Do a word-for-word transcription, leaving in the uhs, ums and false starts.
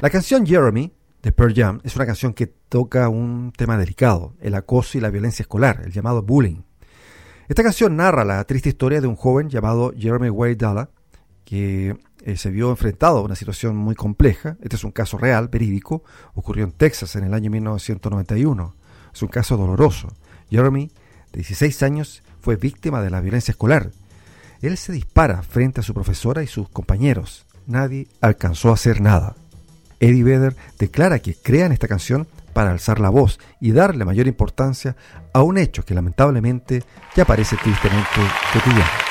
La canción Jeremy de Pearl Jam es una canción que toca un tema delicado, el acoso y la violencia escolar, el llamado bullying. Esta canción narra la triste historia de un joven llamado Jeremy Wade Dalla, que eh, se vio enfrentado a una situación muy compleja. Este es un caso real, verídico, ocurrió en Texas en el año mil novecientos noventa y uno. Es un caso doloroso. Jeremy, de dieciséis años, fue víctima de la violencia escolar. Él se dispara frente a su profesora y sus compañeros. Nadie alcanzó a hacer nada. Eddie Vedder declara que crean esta canción para alzar la voz y darle mayor importancia a un hecho que lamentablemente ya parece tristemente cotidiano.